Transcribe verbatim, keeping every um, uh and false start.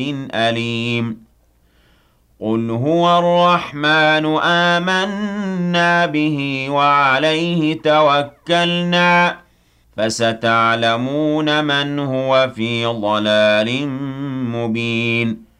أليم قل هو الرحمن آمنا به وعليه توكلنا فستعلمون من هو في ضلال مبين